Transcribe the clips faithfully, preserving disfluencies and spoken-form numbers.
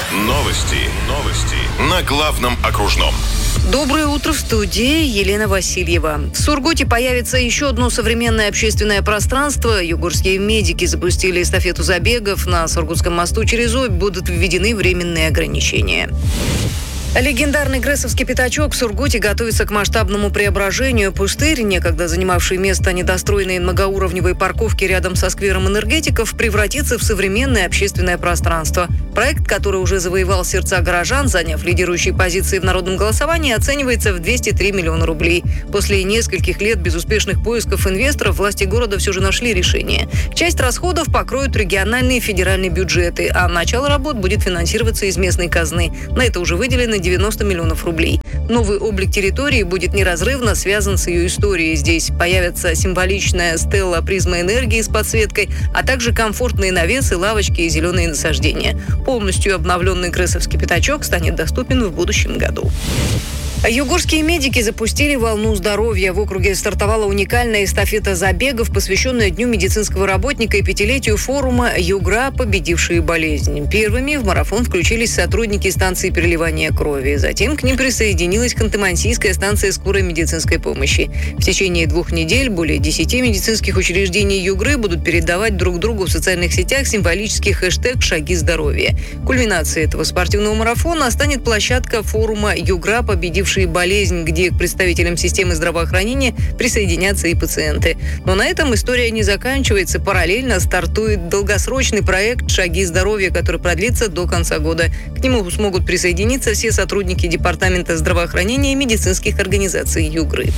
Новости. Новости. На главном окружном. Доброе утро, в студии Елена Васильева. В Сургуте появится еще одно современное общественное пространство. Югорские медики запустили эстафету забегов. На Сургутском мосту через Обь будут введены временные ограничения. Легендарный Грессовский пятачок в Сургуте готовится к масштабному преображению. Пустырь, некогда занимавший место недостроенной многоуровневой парковки рядом со сквером энергетиков, превратится в современное общественное пространство. Проект, который уже завоевал сердца горожан, заняв лидирующие позиции в народном голосовании, оценивается в двести три миллиона рублей. После нескольких лет безуспешных поисков инвесторов власти города все же нашли решение. Часть расходов покроют региональные и федеральные бюджеты, а начало работ будет финансироваться из местной казны. На это уже выделено девяносто миллионов рублей. Новый облик территории будет неразрывно связан с ее историей. Здесь появится символичная стелла призма энергии с подсветкой, а также комфортные навесы, лавочки и зеленые насаждения. Полностью обновленный Грессовский пятачок станет доступен в будущем году. Югорские медики запустили волну здоровья. В округе стартовала уникальная эстафета забегов, посвященная Дню медицинского работника и пятилетию форума «Югра. Победившие болезнь». Первыми в марафон включились сотрудники станции переливания крови. Затем к ним присоединилась Ханты-Мансийская станция скорой медицинской помощи. В течение двух недель более десяти медицинских учреждений Югры будут передавать друг другу в социальных сетях символический хэштег «Шаги здоровья». Кульминацией этого спортивного марафона станет площадка форума «Югра. Победившие болезнь», где к представителям системы здравоохранения присоединятся и пациенты. Но на этом история не заканчивается. Параллельно стартует долгосрочный проект «Шаги здоровья», который продлится до конца года. К нему смогут присоединиться все сотрудники Департамента здравоохранения и медицинских организаций Югры.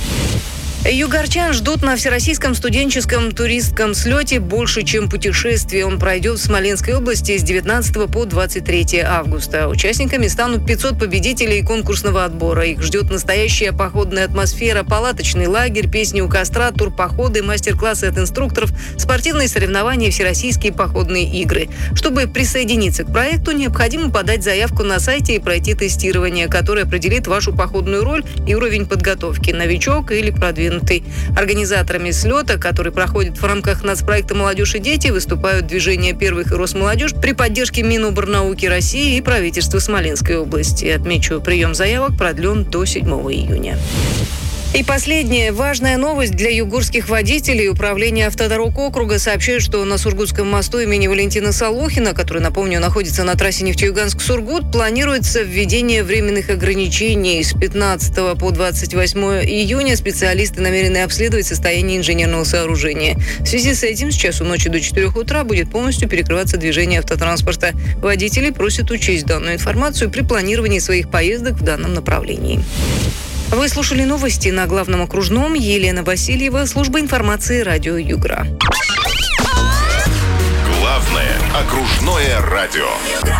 Югорчан ждут на Всероссийском студенческом туристском слете больше, чем путешествие. Он пройдет в Смоленской области с девятнадцатого по двадцать третье августа. Участниками станут пятьсот победителей конкурсного отбора. Их ждет настоящая походная атмосфера, палаточный лагерь, песни у костра, турпоходы, мастер-классы от инструкторов, спортивные соревнования и всероссийские походные игры. Чтобы присоединиться к проекту, необходимо подать заявку на сайте и пройти тестирование, которое определит вашу походную роль и уровень подготовки – новичок или продвинутый. Организаторами слета, который проходит в рамках нацпроекта «Молодежь и дети», выступают движение «Первых» и «Росмолодежь» при поддержке Миноборнауки России и правительства Смоленской области. Отмечу, прием заявок продлен до седьмого июня. И последняя важная новость для югорских водителей. Управление автодорог округа сообщает, что на Сургутском мосту имени Валентина Солохина, который, напомню, находится на трассе Нефтеюганск-Сургут, планируется введение временных ограничений. С пятнадцатого по двадцать восьмое июня специалисты намерены обследовать состояние инженерного сооружения. В связи с этим с часу ночи до четырёх утра будет полностью перекрываться движение автотранспорта. Водители просят учесть данную информацию при планировании своих поездок в данном направлении. Вы слушали новости на главном окружном. Елена Васильева, служба информации радио Югра. Главное окружное радио.